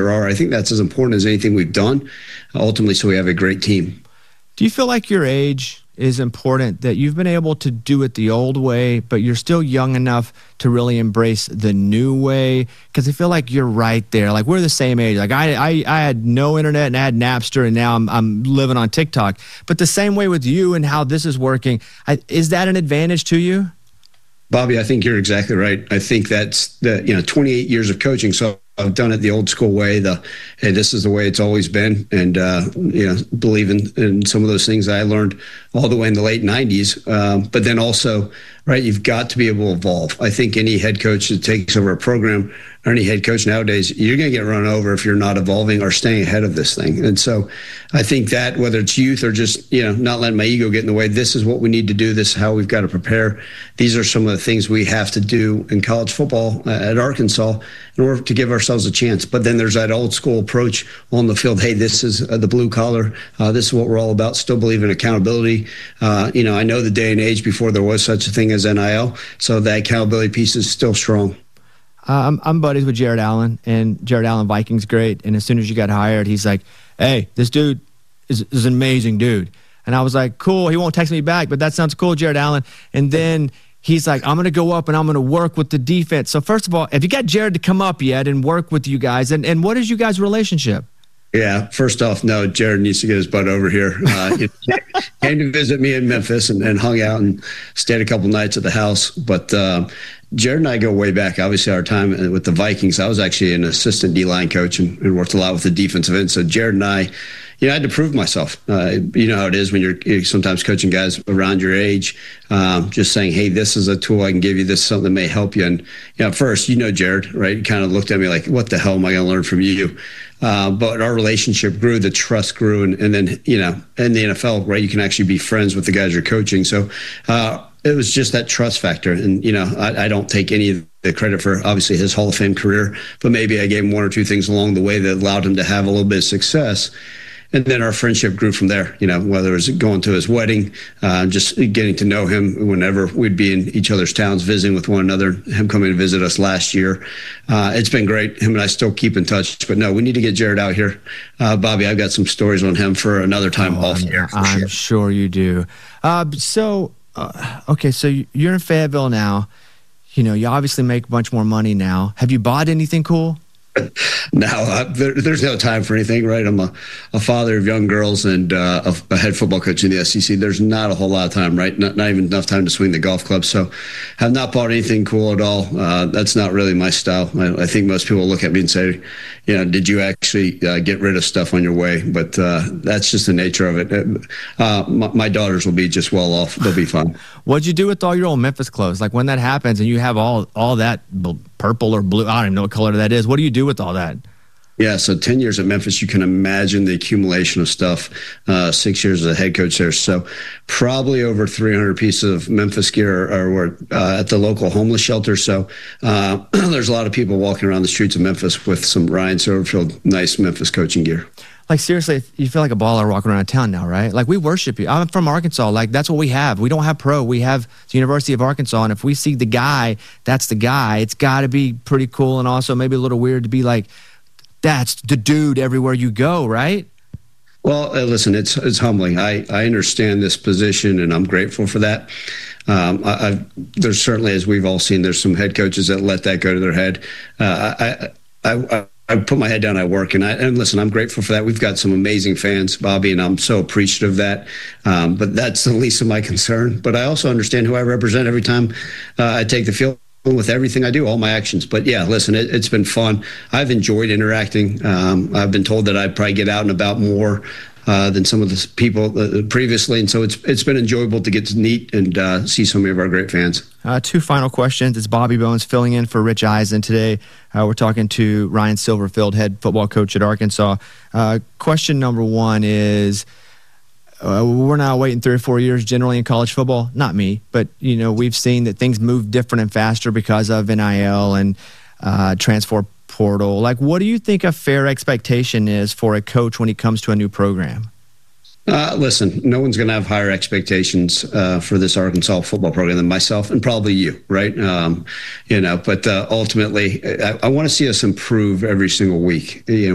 there are. I think that's as important as anything we've done, ultimately, so we have a great team. Do you feel like your age is important, that you've been able to do it the old way, but you're still young enough to really embrace the new way? Because I feel like you're right there. Like, we're the same age. Like, I had no internet and I had Napster, and now I'm living on TikTok. But the same way with you and how this is working, is that an advantage to you? Bobby, I think you're exactly right. I think that's 28 years of coaching. So I've done it the old school way. Hey, this is the way it's always been, and believe in some of those things I learned all the way in the late '90s. But then also, right, you've got to be able to evolve. I think any head coach that takes over a program, or any head coach nowadays, you're going to get run over if you're not evolving or staying ahead of this thing. And so I think that whether it's youth or just, not letting my ego get in the way, this is what we need to do. This is how we've got to prepare. These are some of the things we have to do in college football at Arkansas in order to give ourselves a chance. But then there's that old school approach on the field. Hey, this is the blue collar. This is what we're all about. Still believe in accountability. I know the day and age before there was such a thing as NIL. So that accountability piece is still strong. I'm buddies with Jared Allen, and Jared Allen, Vikings great. And as soon as you got hired, he's like, hey, this dude is an amazing dude. And I was like, cool. He won't text me back, but that sounds cool, Jared Allen. And then he's like, I'm going to go up and I'm going to work with the defense. So first of all, have you got Jared to come up yet and work with you guys? And what is you guys' relationship? Yeah, first off, no, Jared needs to get his butt over here. He came to visit me in Memphis and hung out and stayed a couple nights at the house. But Jared and I go way back. Obviously, our time with the Vikings, I was actually an assistant D-line coach and worked a lot with the defensive end. So Jared and I, I had to prove myself. You know how it is when you're sometimes coaching guys around your age, just saying, hey, this is a tool I can give you. This is something that may help you. And at first, Jared, right? He kind of looked at me like, what the hell am I going to learn from you? But our relationship grew, the trust grew. And then, in the NFL, right, you can actually be friends with the guys you're coaching. So it was just that trust factor. And, I don't take any of the credit for, obviously, his Hall of Fame career, but maybe I gave him one or two things along the way that allowed him to have a little bit of success. And then our friendship grew from there, whether it was going to his wedding, just getting to know him whenever we'd be in each other's towns, visiting with one another, him coming to visit us last year. It's been great. Him and I still keep in touch. But no, we need to get Jared out here. Bobby, I've got some stories on him for another time off here. I'm sure you do. Okay, so you're in Fayetteville now. You obviously make a bunch more money now. Have you bought anything cool? No, there's no time for anything, right? I'm a father of young girls and a head football coach in the SEC. There's not a whole lot of time, right? Not even enough time to swing the golf club. So have not bought anything cool at all. That's not really my style. I think most people look at me and say, did you actually get rid of stuff on your way? But that's just the nature of it. My daughters will be just well off. They'll be fine. What'd you do with all your old Memphis clothes? Like when that happens and you have all that purple or blue, I don't even know what color that is. What do you do with all that? Yeah, so 10 years at Memphis, you can imagine the accumulation of stuff. 6 years as a head coach there. So probably over 300 pieces of Memphis gear are at the local homeless shelter. So there's a lot of people walking around the streets of Memphis with some Ryan Silverfield nice Memphis coaching gear. Like, seriously, you feel like a baller walking around town now, right? Like, we worship you. I'm from Arkansas. Like, that's what we have. We don't have pro. We have the University of Arkansas. And if we see the guy, that's the guy. It's got to be pretty cool and also maybe a little weird to be like, that's the dude everywhere you go, right? Well, listen, it's humbling. I understand this position, and I'm grateful for that. There's certainly, as we've all seen, there's some head coaches that let that go to their head. I put my head down, I work, and listen, I'm grateful for that. We've got some amazing fans, Bobby, and I'm so appreciative of that. But that's the least of my concern. But I also understand who I represent every time I take the field with everything I do, all my actions. But yeah, listen, it's been fun. I've enjoyed interacting. I've been told that I probably get out and about more than some of the people previously. And so it's been enjoyable to get to meet and see so many of our great fans. Two final questions. It's Bobby Bones filling in for Rich Eisen today. We're talking to Ryan Silverfield, head football coach at Arkansas. Question number one is, we're now waiting 3 or 4 years generally in college football. Not me, but we've seen that things move different and faster because of NIL and transfer portal. Like, what do you think a fair expectation is for a coach when he comes to a new program? Listen, no one's going to have higher expectations for this Arkansas football program than myself and probably you, right? But ultimately, I want to see us improve every single week.